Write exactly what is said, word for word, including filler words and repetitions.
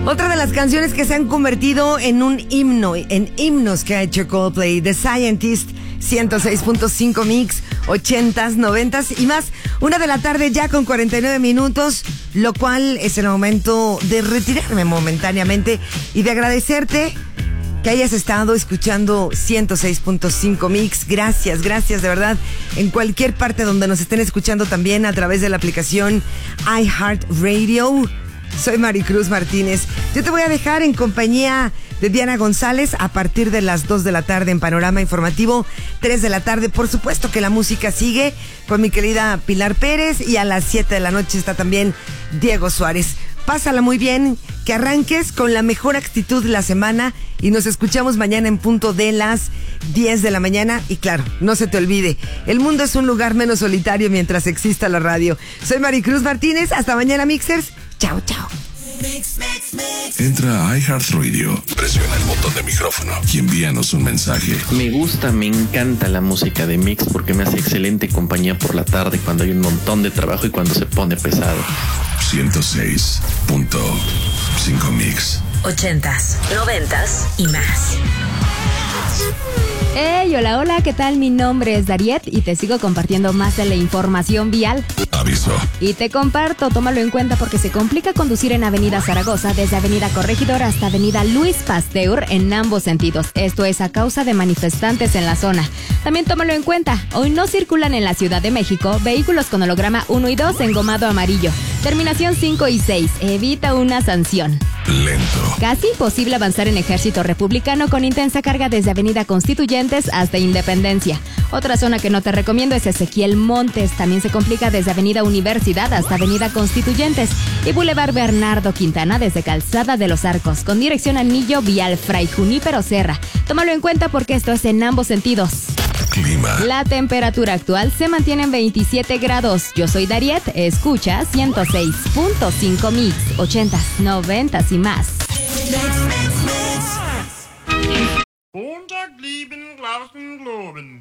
Otra de las canciones que se han convertido en un himno, en himnos que ha hecho Coldplay, The Scientist, ciento seis punto cinco Mix, ochentas, noventas y más. Una de la tarde ya con cuarenta y nueve minutos, lo cual es el momento de retirarme momentáneamente y de agradecerte que hayas estado escuchando ciento seis punto cinco Mix. Gracias, gracias de verdad. En cualquier parte donde nos estén escuchando también a través de la aplicación iHeartRadio. Soy Maricruz Martínez. Yo te voy a dejar en compañía de Diana González a partir de las dos de la tarde en Panorama Informativo, tres de la tarde. Por supuesto que la música sigue con mi querida Pilar Pérez y a las siete de la noche está también Diego Suárez. Pásala muy bien, que arranques con la mejor actitud de la semana y nos escuchamos mañana en punto de las diez de la mañana. Y claro, no se te olvide, el mundo es un lugar menos solitario mientras exista la radio. Soy Maricruz Martínez, hasta mañana, Mixers. Chao, chao. Mix, mix, mix. Entra a iHeartRadio, presiona el botón de micrófono y envíanos un mensaje. Me gusta, me encanta la música de Mix porque me hace excelente compañía por la tarde cuando hay un montón de trabajo y cuando se pone pesado. ciento seis punto cinco Mix. Ochentas, noventas y más. Hey, hola, hola, ¿qué tal? Mi nombre es Dariet y te sigo compartiendo más de la información vial. Aviso. Y te comparto, tómalo en cuenta porque se complica conducir en Avenida Zaragoza desde Avenida Corregidor hasta Avenida Luis Pasteur en ambos sentidos. Esto es a causa de manifestantes en la zona. También tómalo en cuenta, hoy no circulan en la Ciudad de México vehículos con holograma uno y dos engomado amarillo. Terminación cinco y seis, evita una sanción. Lento. Casi imposible avanzar en Ejército Republicano con intensa carga desde Avenida Constituyentes hasta Independencia. Otra zona que no te recomiendo es Ezequiel Montes. También se complica desde Avenida Universidad hasta Avenida Constituyentes y Boulevard Bernardo Quintana desde Calzada de los Arcos con dirección Anillo Vial Fray Junípero Serra. Tómalo en cuenta porque esto es en ambos sentidos. Clima. La temperatura actual se mantiene en veintisiete grados. Yo soy Dariet, escucha ciento seis punto cinco Mix, ochentas, noventas y más. Montag lieben, Glauben, Globen.